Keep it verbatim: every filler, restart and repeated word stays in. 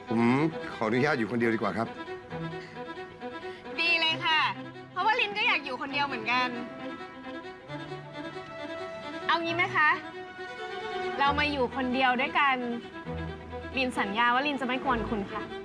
ผมขออนุญาตอยู่คนเดียวดีกว่าครับดีเลยค่ะ เพราะว่าลินก็อยากอยู่คนเดียวเหมือนกัน เอางี้ไหมคะ เรามาอยู่คนเดียวด้วยกันลินสัญญาว่าลินจะไม่กวนคุณค่ะ